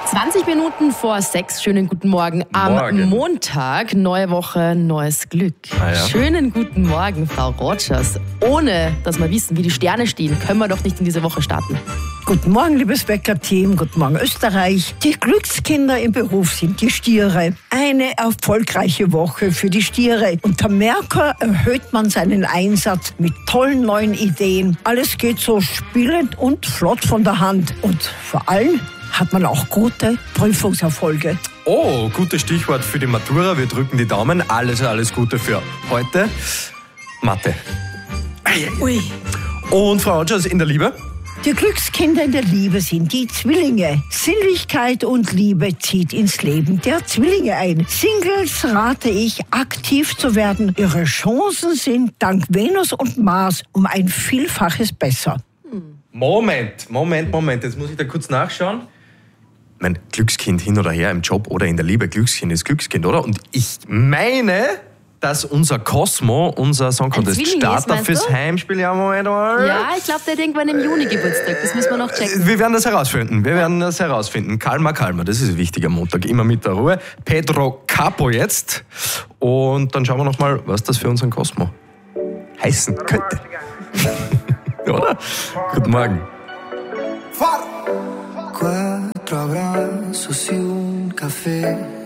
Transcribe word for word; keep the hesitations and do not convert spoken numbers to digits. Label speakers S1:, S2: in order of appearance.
S1: zwanzig Minuten vor sechs. Schönen guten Morgen am
S2: Morgen.
S1: Montag. Neue Woche, neues Glück.
S2: Ah ja.
S1: Schönen guten Morgen, Frau Rogers. Ohne, dass wir wissen, wie die Sterne stehen, können wir doch nicht in diese Woche starten.
S3: Guten Morgen, liebes Wecker-Team. Guten Morgen, Österreich. Die Glückskinder im Beruf sind die Stiere. Eine erfolgreiche Woche für die Stiere. Unter Merkur erhöht man seinen Einsatz mit tollen neuen Ideen. Alles geht so spielend und flott von der Hand. Und vor allem hat man auch gute Prüfungserfolge.
S2: Oh, gutes Stichwort für die Matura. Wir drücken die Daumen. Alles, alles Gute für heute. Mathe.
S3: Ui.
S2: Und Frau Rogers in der Liebe?
S3: Die Glückskinder in der Liebe sind die Zwillinge. Sinnlichkeit und Liebe zieht ins Leben der Zwillinge ein. Singles rate ich, aktiv zu werden. Ihre Chancen sind dank Venus und Mars um ein Vielfaches besser.
S2: Moment, Moment, Moment. Jetzt muss ich da kurz nachschauen. Mein Glückskind hin oder her im Job oder in der Liebe. Glückskind ist Glückskind, oder? Und ich meine, dass unser Cosmo, unser Song Contest
S1: Zwilling ist,
S2: Starter
S1: meinst
S2: fürs
S1: du?
S2: Heimspiel, ja, Moment mal.
S1: Ja, ich glaube, der hat irgendwann im Juni Geburtstag. Das müssen wir noch checken.
S2: Wir werden das herausfinden. Wir werden das herausfinden. Kalma, Kalma, das ist wichtig am Montag. Immer mit der Ruhe. Pedro Capo jetzt. Und dann schauen wir noch mal, was das für unseren Cosmo heißen könnte. Oder? Guten Morgen.
S4: Quattro abbraccios y un café.